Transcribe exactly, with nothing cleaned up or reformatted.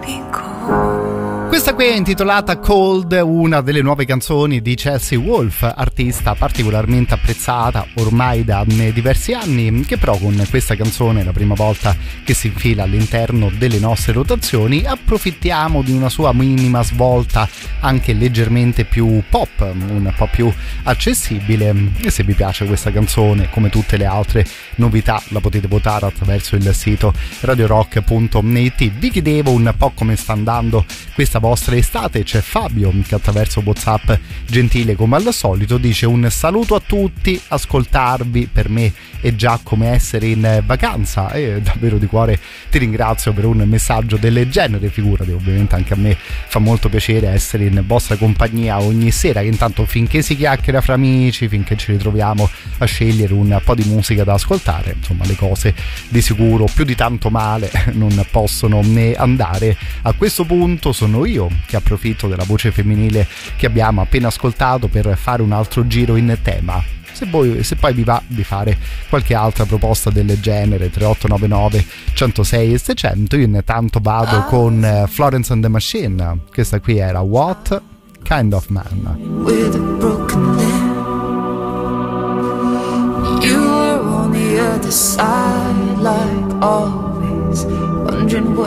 Questa qui è intitolata Cold, una delle nuove canzoni di Chelsea Wolfe, artista particolarmente apprezzata ormai da diversi anni, che però con questa canzone, la prima volta che si infila all'interno delle nostre rotazioni, approfittiamo di una sua minima svolta anche leggermente più pop, un po' più accessibile. E se vi piace questa canzone, come tutte le altre novità, la potete votare attraverso il sito radio rock punto it. Vi chiedevo un po' come sta andando questa vostra estate. C'è Fabio che attraverso WhatsApp, gentile come al solito, dice: un saluto a tutti, ascoltarvi per me è già come essere in vacanza, e davvero di cuore ti ringrazio per un messaggio del genere. Figurati, ovviamente anche a me fa molto piacere essere in vostra compagnia ogni sera, che intanto finché si chiacchiera fra amici, finché ci ritroviamo a scegliere un po' di musica da ascoltare, insomma le cose di sicuro più di tanto male non possono né andare. A questo punto sono io che approfitto della voce femminile che abbiamo appena ascoltato per fare un altro giro in tema. Se, voi, se poi vi va di fare qualche altra proposta del genere, tre otto nove nove uno zero sei e seicento, io intanto vado con Florence and the Machine. Questa qui era What Kind of Man. With a broken limb, you were on the other side like always, wondering what